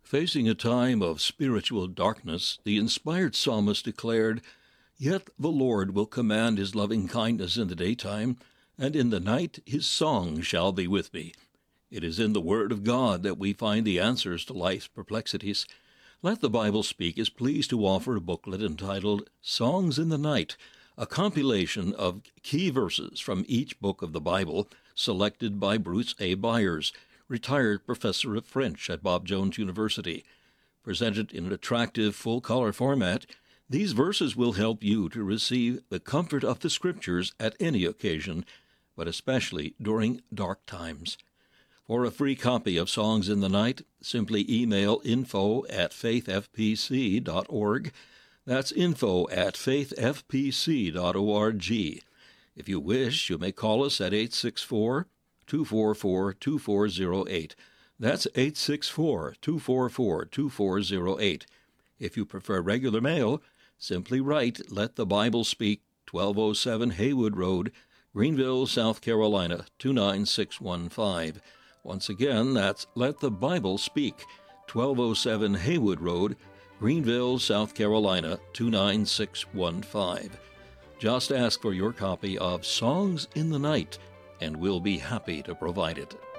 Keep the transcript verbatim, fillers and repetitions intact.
Facing a time of spiritual darkness, the inspired psalmist declared, "Yet the Lord will command his loving kindness in the daytime, and in the night his song shall be with me." It is in the Word of God that we find the answers to life's perplexities. Let the Bible Speak is pleased to offer a booklet entitled Songs in the Night, a compilation of key verses from each book of the Bible, selected by Bruce A. Byers, retired professor of French at Bob Jones University. Presented in an attractive full-color format, these verses will help you to receive the comfort of the Scriptures at any occasion, but especially during dark times. For a free copy of Songs in the Night, simply email info at faith f p c dot org. That's info at faith f p c dot org. If you wish, you may call us at eight six four, two four four, two four zero eight. That's eight six four, two four four, two four zero eight. If you prefer regular mail, simply write Let the Bible Speak, twelve oh seven Haywood Road, Greenville, South Carolina, two nine six one five. Once again, that's Let the Bible Speak, twelve oh seven Haywood Road, Greenville, South Carolina, two nine six one five. Just ask for your copy of Songs in the Night, and we'll be happy to provide it.